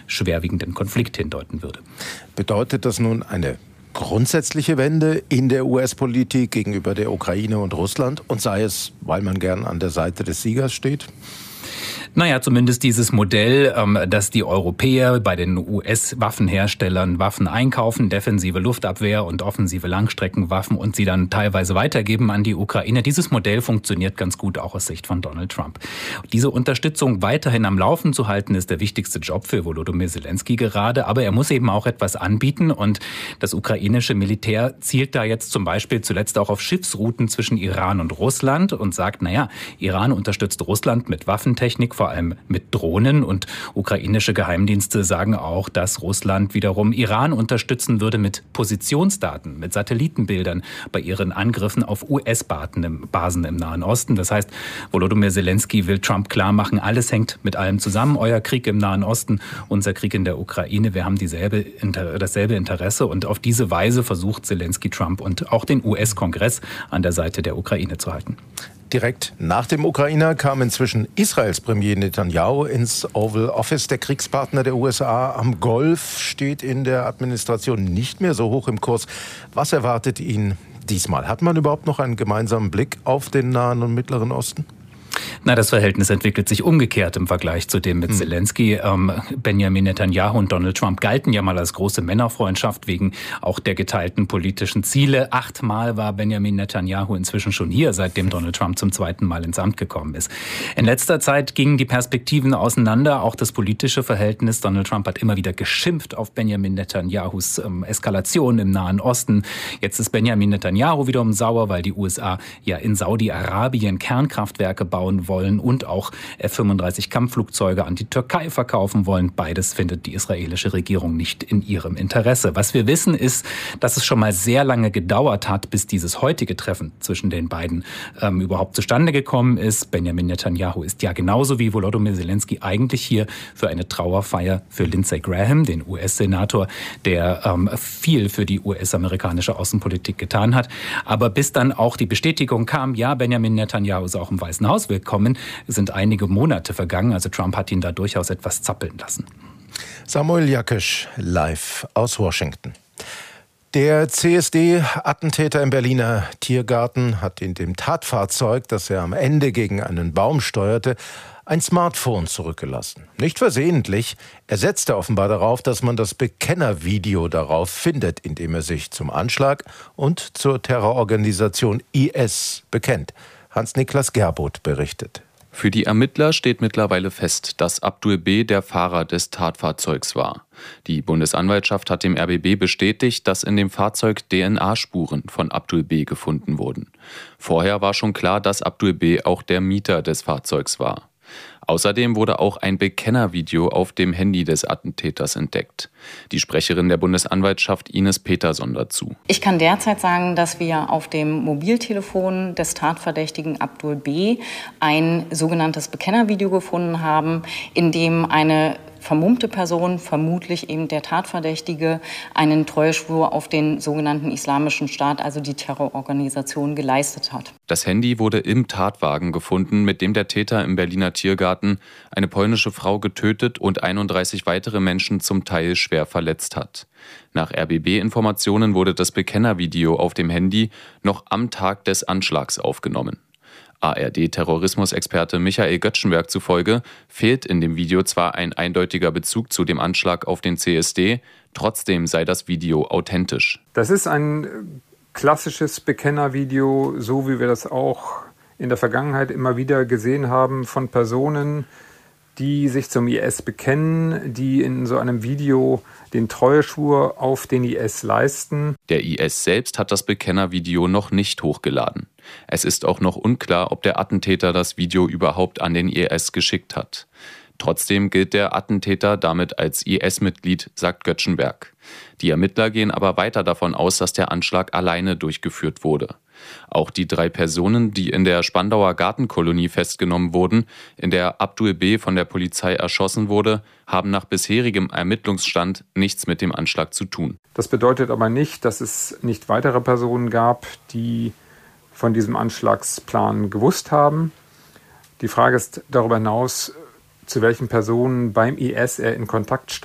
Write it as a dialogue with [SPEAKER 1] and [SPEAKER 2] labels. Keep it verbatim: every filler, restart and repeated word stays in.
[SPEAKER 1] schwerwiegenden Konflikt hindeuten würde.
[SPEAKER 2] Bedeutet das nun eine grundsätzliche Wende in der U S-Politik gegenüber der Ukraine und Russland? Und sei es, weil man gern an der Seite des Siegers steht?
[SPEAKER 1] Naja, zumindest dieses Modell, dass die Europäer bei den U S-Waffenherstellern Waffen einkaufen, defensive Luftabwehr und offensive Langstreckenwaffen und sie dann teilweise weitergeben an die Ukraine. Dieses Modell funktioniert ganz gut auch aus Sicht von Donald Trump. Diese Unterstützung weiterhin am Laufen zu halten, ist der wichtigste Job für Volodymyr Zelensky gerade. Aber er muss eben auch etwas anbieten und das ukrainische Militär zielt da jetzt zum Beispiel zuletzt auch auf Schiffsrouten zwischen Iran und Russland und sagt, naja, Iran unterstützt Russland mit Waffentechnik, vor allem mit Drohnen, und ukrainische Geheimdienste sagen auch, dass Russland wiederum Iran unterstützen würde mit Positionsdaten, mit Satellitenbildern bei ihren Angriffen auf U S-Basen im Nahen Osten. Das heißt, Volodymyr Zelensky will Trump klar machen, alles hängt mit allem zusammen. Euer Krieg im Nahen Osten, unser Krieg in der Ukraine, wir haben dieselbe, dasselbe Interesse, und auf diese Weise versucht Zelensky Trump und auch den U S-Kongress an der Seite der Ukraine zu halten.
[SPEAKER 2] Direkt nach dem Ukrainer kam inzwischen Israels Premier Netanyahu ins Oval Office. Der Kriegspartner der U S A am Golf steht in der Administration nicht mehr so hoch im Kurs. Was erwartet ihn diesmal? Hat man überhaupt noch einen gemeinsamen Blick auf den Nahen und Mittleren Osten?
[SPEAKER 1] Na, das Verhältnis entwickelt sich umgekehrt im Vergleich zu dem mit hm. Zelensky. Ähm, Benjamin Netanyahu und Donald Trump galten ja mal als große Männerfreundschaft wegen auch der geteilten politischen Ziele. Achtmal war Benjamin Netanyahu inzwischen schon hier, seitdem Donald Trump zum zweiten Mal ins Amt gekommen ist. In letzter Zeit gingen die Perspektiven auseinander, auch das politische Verhältnis. Donald Trump hat immer wieder geschimpft auf Benjamin Netanyahus ähm, Eskalation im Nahen Osten. Jetzt ist Benjamin Netanyahu wiederum sauer, weil die U S A ja in Saudi-Arabien Kernkraftwerke bauen wollen und auch F fünfunddreißig Kampfflugzeuge an die Türkei verkaufen wollen. Beides findet die israelische Regierung nicht in ihrem Interesse. Was wir wissen ist, dass es schon mal sehr lange gedauert hat, bis dieses heutige Treffen zwischen den beiden ähm, überhaupt zustande gekommen ist. Benjamin Netanyahu ist ja genauso wie Volodymyr Zelensky eigentlich hier für eine Trauerfeier für Lindsey Graham, den U S-Senator, der ähm, viel für die U S-amerikanische Außenpolitik getan hat. Aber bis dann auch die Bestätigung kam, ja, Benjamin Netanyahu ist auch im Weißen Haus willkommen, sind einige Monate vergangen. Also Trump hat ihn da durchaus etwas zappeln lassen.
[SPEAKER 2] Samuel Jakisch, live aus Washington. Der C S D-Attentäter im Berliner Tiergarten hat in dem Tatfahrzeug, das er am Ende gegen einen Baum steuerte, ein Smartphone zurückgelassen. Nicht versehentlich, er setzte offenbar darauf, dass man das Bekennervideo darauf findet, in dem er sich zum Anschlag und zur Terrororganisation I S bekennt. Hans-Niklas Gerboth berichtet.
[SPEAKER 3] Für die Ermittler steht mittlerweile fest, dass Abdul B. der Fahrer des Tatfahrzeugs war. Die Bundesanwaltschaft hat dem R B B bestätigt, dass in dem Fahrzeug D N A-Spuren von Abdul B. gefunden wurden. Vorher war schon klar, dass Abdul B. auch der Mieter des Fahrzeugs war. Außerdem wurde auch ein Bekennervideo auf dem Handy des Attentäters entdeckt. Die Sprecherin der Bundesanwaltschaft Ines Peterson dazu.
[SPEAKER 4] Ich kann derzeit sagen, dass wir auf dem Mobiltelefon des Tatverdächtigen Abdul B. ein sogenanntes Bekennervideo gefunden haben, in dem eine vermummte Person, vermutlich eben der Tatverdächtige, einen Treueschwur auf den sogenannten Islamischen Staat, also die Terrororganisation, geleistet hat.
[SPEAKER 3] Das Handy wurde im Tatwagen gefunden, mit dem der Täter im Berliner Tiergarten eine polnische Frau getötet und einunddreißig weitere Menschen zum Teil schwer verletzt hat. Nach R B B-Informationen wurde das Bekennervideo auf dem Handy noch am Tag des Anschlags aufgenommen. A R D-Terrorismusexperte Michael Göttschenberg zufolge fehlt in dem Video zwar ein eindeutiger Bezug zu dem Anschlag auf den C S D, trotzdem sei das Video authentisch.
[SPEAKER 5] Das ist ein klassisches Bekennervideo, so wie wir das auch in der Vergangenheit immer wieder gesehen haben von Personen, die sich zum I S bekennen, die in so einem Video den Treueschwur auf den I S leisten.
[SPEAKER 3] Der I S selbst hat das Bekennervideo noch nicht hochgeladen. Es ist auch noch unklar, ob der Attentäter das Video überhaupt an den I S geschickt hat. Trotzdem gilt der Attentäter damit als I S-Mitglied, sagt Göttschenberg. Die Ermittler gehen aber weiter davon aus, dass der Anschlag alleine durchgeführt wurde. Auch die drei Personen, die in der Spandauer Gartenkolonie festgenommen wurden, in der Abdul B. von der Polizei erschossen wurde, haben nach bisherigem Ermittlungsstand nichts mit dem Anschlag zu tun.
[SPEAKER 5] Das bedeutet aber nicht, dass es nicht weitere Personen gab, die von diesem Anschlagsplan gewusst haben. Die Frage ist darüber hinaus, zu welchen Personen beim I S er in Kontakt stand.